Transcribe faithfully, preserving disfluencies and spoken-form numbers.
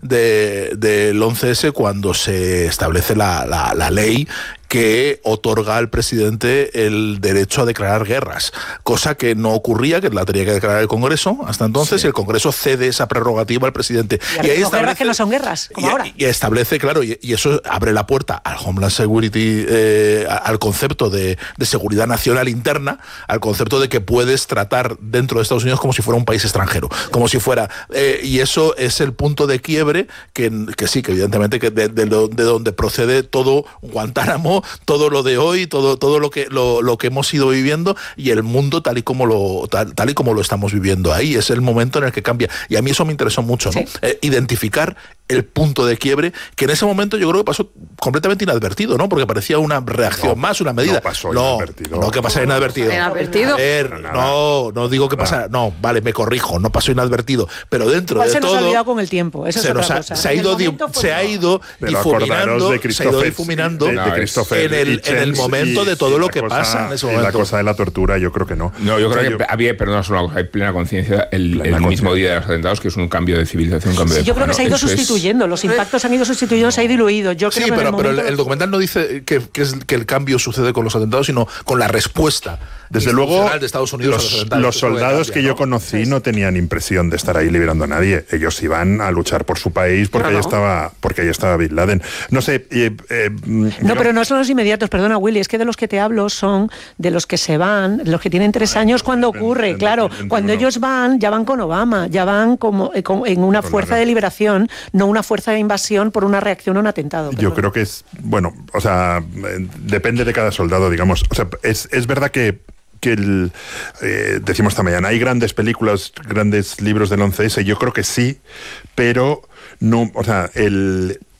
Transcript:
de, del once ese cuando se establece la, la, la ley que otorga al presidente el derecho a declarar guerras, cosa que no ocurría, que la tenía que declarar el Congreso hasta entonces, sí. Y el Congreso cede esa prerrogativa al presidente. Y, y ahí establece guerras que no son guerras, como y, ahora. Y establece, claro, y, y eso abre la puerta al Homeland Security, eh, al concepto de, de seguridad nacional interna, al concepto de que puedes tratar dentro de Estados Unidos como si fuera un país extranjero, como si fuera, eh, y eso es el punto de quiebre que, que sí, que evidentemente que de, de, de, de donde procede todo Guantánamo, todo lo de hoy, todo todo lo que lo, lo que hemos ido viviendo y el mundo tal y como lo tal, tal y como lo estamos viviendo ahí. Es el momento en el que cambia. Y a mí eso me interesó mucho, ¿no? Sí. Eh, identificar el punto de quiebre, que en ese momento yo creo que pasó completamente inadvertido, ¿no? Porque parecía una reacción no, más, una medida. No pasó no, inadvertido. No, que pasa inadvertido. ¿Inadvertido? A ver, no, no digo que pasa, no, vale, me corrijo, no pasó inadvertido, pero dentro Igual de se todo... Se nos ha olvidado con el tiempo, eso se es otra nos ha, cosa. Se ha ido, di, se ha ido difuminando, de se ha ido difuminando de, de en, el, en el momento y, de todo lo que cosa, pasa en ese momento. Y la cosa de la tortura, yo creo que no. No, yo o creo sea, que yo, había, perdona, solo hay plena conciencia el, el mismo día de los atentados, que es un cambio de civilización, un cambio sí, de... Yo creo que se ha ido eso sustituyendo, es... los impactos han ido sustituyendo, se ha diluido. Yo creo sí, que pero, el, pero el, momento... el documental no dice que, que, es, que el cambio sucede con los atentados, sino con la respuesta. Desde luego, de Estados Unidos los, a los, los soldados que, cambia, que ¿no? yo conocí no tenían impresión de estar ahí liberando a nadie. Ellos iban a luchar por su país porque ahí no. estaba, porque ahí estaba Bin Laden. No sé. Eh, eh, no, pero, pero no son los inmediatos. Perdona, Willy. Es que de los que te hablo son de los que se van, de los que tienen tres ah, años cuando ven, ocurre. Ven, claro, ven, ven, cuando ellos van, ya van con Obama, ya van como eh, con, en una fuerza de liberación, no una fuerza de invasión por una reacción a un atentado. Perdón. Yo creo que es bueno, o sea, depende de cada soldado, digamos. O sea, es, es verdad que que el, eh, decimos esta mañana, hay grandes películas, grandes libros del once ese, yo creo que sí, pero no, o sea, el,